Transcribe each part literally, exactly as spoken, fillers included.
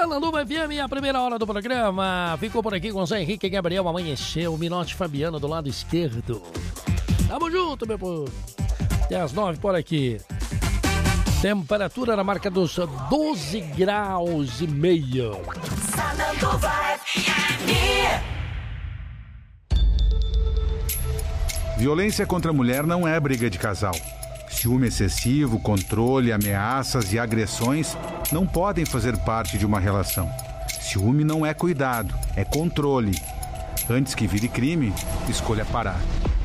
Sananduva F M, a primeira hora do programa. Ficou por aqui com o Zé Henrique Gabriel. Amanheceu o Minotti Fabiano do lado esquerdo. Tamo junto, meu povo. Até as nove por aqui. Temperatura na marca dos doze graus e meio. Sananduva F M. Violência contra a mulher não é briga de casal. Ciúme excessivo, controle, ameaças e agressões não podem fazer parte de uma relação. Ciúme não é cuidado, é controle. Antes que vire crime, escolha parar.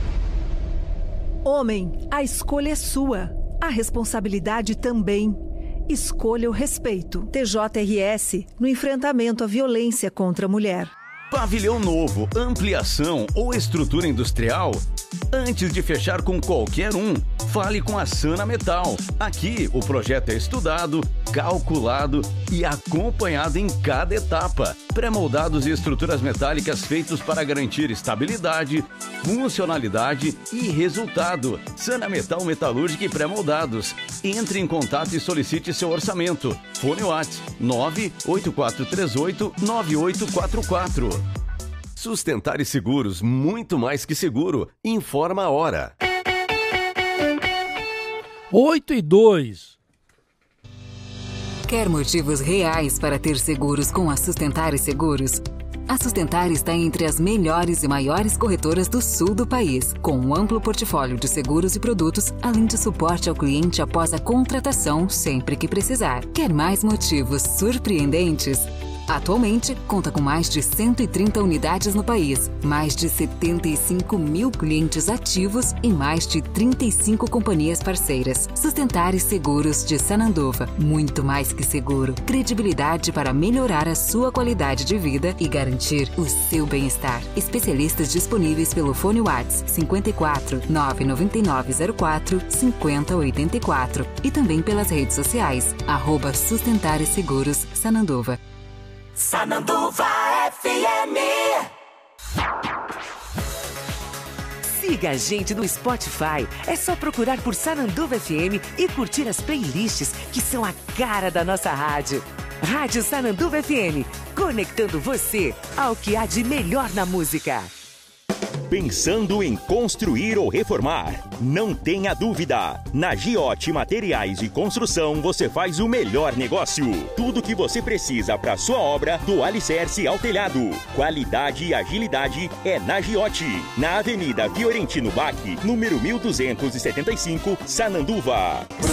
Homem, a escolha é sua. A responsabilidade também. Escolha o respeito. T J R S no enfrentamento à violência contra a mulher. Pavilhão novo, ampliação ou estrutura industrial? Antes de fechar com qualquer um, fale com a Sana Metal. Aqui o projeto é estudado, calculado e acompanhado em cada etapa. Pré-moldados e estruturas metálicas feitos para garantir estabilidade, funcionalidade e resultado. Sana Metal Metalúrgica e Pré-moldados. Entre em contato e solicite seu orçamento. Fone WhatsApp nove oito quatro três oito nove oito quatro quatro. Sustentar e Seguros, muito mais que seguro. Informa a hora. oito e dois. Quer motivos reais para ter seguros com a Sustentar e Seguros? A Sustentar está entre as melhores e maiores corretoras do sul do país, com um amplo portfólio de seguros e produtos, além de suporte ao cliente após a contratação, sempre que precisar. Quer mais motivos surpreendentes? Atualmente, conta com mais de cento e trinta unidades no país, mais de setenta e cinco mil clientes ativos e mais de trinta e cinco companhias parceiras. Sustentar e Seguros de Sananduva. Muito mais que seguro. Credibilidade para melhorar a sua qualidade de vida e garantir o seu bem-estar. Especialistas disponíveis pelo fone WhatsApp cinco quatro nove nove nove zero quatro cinco zero oito quatro e também pelas redes sociais, arroba Sustentar e Seguros Sananduva. Sananduva F M. Siga a gente no Spotify. É só procurar por Sananduva F M e curtir as playlists que são a cara da nossa rádio. Rádio Sananduva F M, conectando você ao que há de melhor na música. Pensando em construir ou reformar? Não tenha dúvida! Na Giote Materiais de Construção você faz o melhor negócio. Tudo que você precisa para sua obra, do alicerce ao telhado. Qualidade e agilidade é na Giote. Na Avenida Fiorentino Bach, número mil duzentos e setenta e cinco, Sananduva.